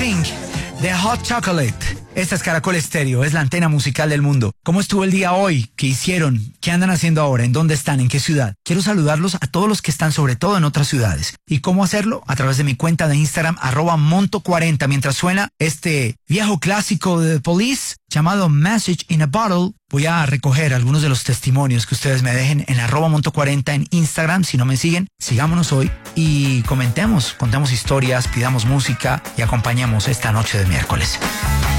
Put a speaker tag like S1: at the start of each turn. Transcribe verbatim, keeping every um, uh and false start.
S1: Think de Hot Chocolate. Esta es Caracol Estéreo, es la antena musical del mundo. ¿Cómo estuvo el día hoy? ¿Qué hicieron? ¿Qué andan haciendo ahora? ¿En dónde están? ¿En qué ciudad? Quiero saludarlos a todos los que están sobre todo en otras ciudades. ¿Y cómo hacerlo? A través de mi cuenta de Instagram, arroba monto cuarenta, mientras suena este viejo clásico de The Police llamado Message in a Bottle. Voy a recoger algunos de los testimonios que ustedes me dejen en arroba monto cuarenta en Instagram. Si no me siguen, sigámonos hoy y comentemos, contemos historias, pidamos música y acompañemos esta noche de miércoles.